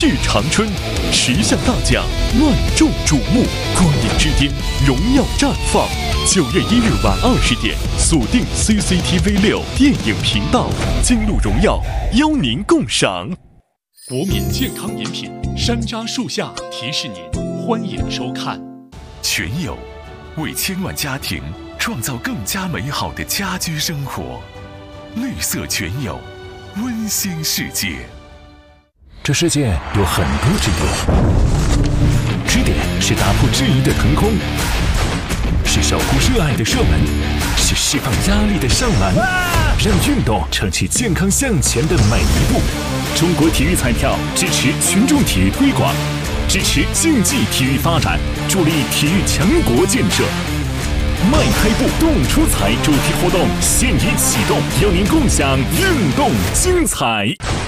续长春，10项大奖万众瞩目，光影之巅，荣耀绽放。9月1日晚20点，锁定 CCTV6电影频道，金鹿荣耀邀您共赏。国民健康饮品山楂树下提示您，欢迎收看。 全友为千万家庭创造更加美好的家居生活，绿色全友，温馨世界。 这世界有很多支点，支点是打破质疑的腾空，是守护热爱的射门，是释放压力的上篮，让运动撑起健康向前的每一步。中国体育彩票支持群众体育推广，支持竞技体育发展，助力体育强国建设。迈开步，动出彩主题活动现已启动，邀您共享运动精彩。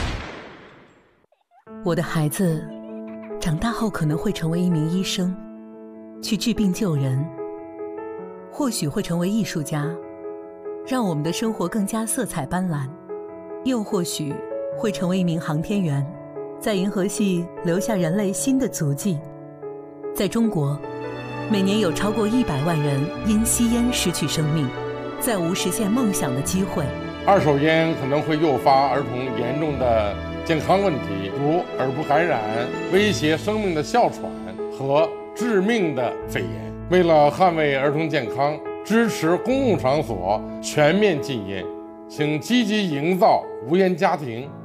我的孩子长大后可能会成为一名医生，去治病救人，或许会成为艺术家，让我们的生活更加色彩斑斓，又或许会成为一名航天员，在银河系留下人类新的足迹。在中国，每年有超过100万人因吸烟失去生命，再无实现梦想的机会。 二手烟可能会诱发儿童严重的健康问题，如耳部感染、威胁生命的哮喘和致命的肺炎。为了捍卫儿童健康，支持公共场所全面禁烟，请积极营造无烟家庭。